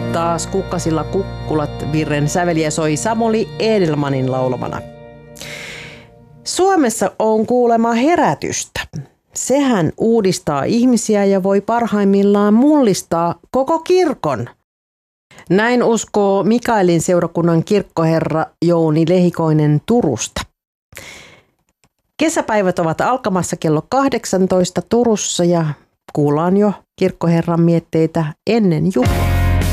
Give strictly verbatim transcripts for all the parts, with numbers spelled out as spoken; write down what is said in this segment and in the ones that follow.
taas Kukkasilla kukkulat virren säveliä soi Samuli Edelmanin laulamana. Suomessa on kuulemma herätystä. Sehän uudistaa ihmisiä ja voi parhaimmillaan mullistaa koko kirkon. Näin uskoo Mikaelin seurakunnan kirkkoherra Jouni Lehikoinen Turusta. Kesäpäivät ovat alkamassa kello kahdeksantoista Turussa ja kuullaan jo kirkkoherran mietteitä ennen juhlaa.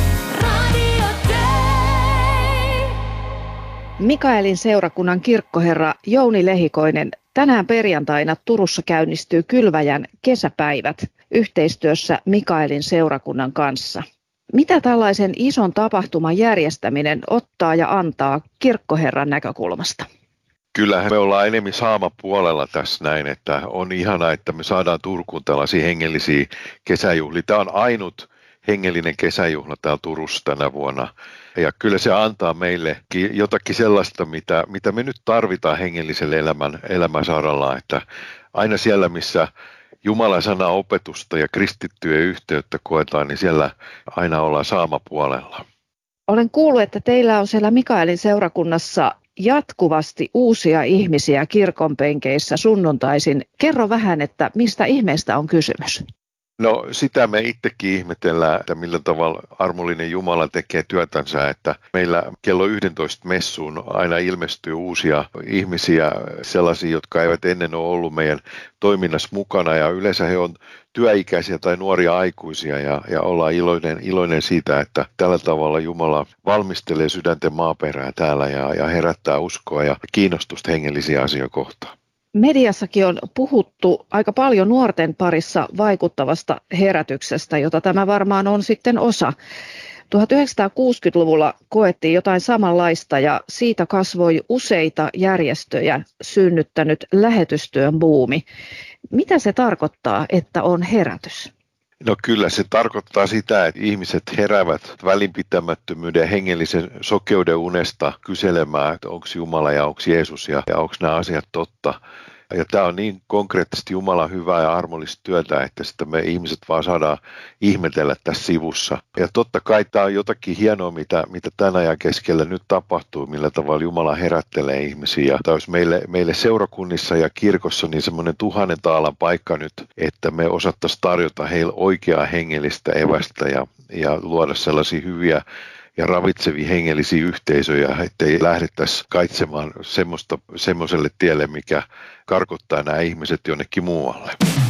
Mikaelin seurakunnan kirkkoherra Jouni Lehikoinen, tänään perjantaina Turussa käynnistyy Kylväjän kesäpäivät yhteistyössä Mikaelin seurakunnan kanssa. Mitä tällaisen ison tapahtuman järjestäminen ottaa ja antaa kirkkoherran näkökulmasta? Kyllähän me ollaan enemmän saamapuolella tässä näin, että on ihanaa, että me saadaan Turkuun tällaisia hengellisiä kesäjuhlia. Tämä on ainut hengellinen kesäjuhla täällä Turussa tänä vuonna. Ja kyllä se antaa meille jotakin sellaista, mitä, mitä me nyt tarvitaan hengelliselle elämän, elämän saralla. Että aina siellä, missä Jumalan sana opetusta ja kristittyjen yhteyttä koetaan, niin siellä aina ollaan saamapuolella. Olen kuullut, että teillä on siellä Mikaelin seurakunnassa jatkuvasti uusia ihmisiä kirkonpenkeissä sunnuntaisin. Kerro vähän, että mistä ihmeestä on kysymys? No sitä me itsekin ihmetellään, että millä tavalla armollinen Jumala tekee työtänsä, että meillä kello yksitoista messuun aina ilmestyy uusia ihmisiä, sellaisia, jotka eivät ennen ole ollut meidän toiminnassa mukana ja yleensä he on työikäisiä tai nuoria aikuisia ja, ja ollaan iloinen, iloinen siitä, että tällä tavalla Jumala valmistelee sydänten maaperää täällä ja, ja herättää uskoa ja kiinnostusta hengellisiä asioita kohtaan. Mediassakin on puhuttu aika paljon nuorten parissa vaikuttavasta herätyksestä, jota tämä varmaan on sitten osa. tuhatyhdeksänsataakuusikymmentäluvulla koettiin jotain samanlaista ja siitä kasvoi useita järjestöjä synnyttänyt lähetystyön buumi. Mitä se tarkoittaa, että on herätys? No kyllä se tarkoittaa sitä, että ihmiset heräävät välinpitämättömyyden hengellisen sokeuden unesta kyselemään, että onko Jumala ja onko Jeesus ja, ja onko nämä asiat totta. Ja tämä on niin konkreettisesti Jumalan hyvää ja armollista työtä, että sitä me ihmiset vaan saadaan ihmetellä tässä sivussa. Ja totta kai tämä on jotakin hienoa, mitä, mitä tämän ajan keskellä nyt tapahtuu, millä tavalla Jumala herättelee ihmisiä. Tämä olisi meille, meille seurakunnissa ja kirkossa niin semmoinen tuhannen taalan paikka nyt, että me osattaisiin tarjota heille oikeaa hengellistä evästä ja, ja luoda sellaisia hyviä ja ravitsevia hengellisiä yhteisöjä, ettei lähdettäisi kaitsemaan semmoista, semmoiselle tielle, mikä karkottaa nämä ihmiset jonnekin muualle.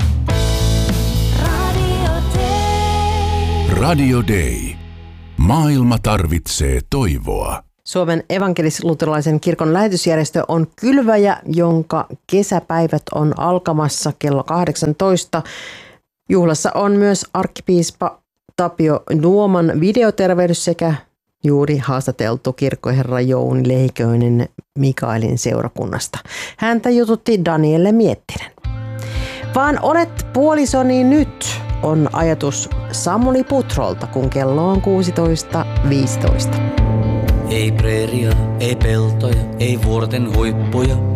Radio Day. Radio Day. Maailma tarvitsee toivoa. Suomen evankelis-luterilaisen kirkon lähetysjärjestö on Kylväjä, jonka kesäpäivät on alkamassa kello kahdeksantoista. Juhlassa on myös arkkipiispa Tapio Nuoman videotervehdys sekä juuri haastateltu kirkkoherra Jouni Lehikoinen Mikaelin seurakunnasta. Häntä jututti Danielle Miettinen. Vaan olet puolisoni nyt on ajatus Samuli Putrolta, kun kello on kuusitoista viisitoista. Ei preeria, ei peltoja, ei vuorten huippuja.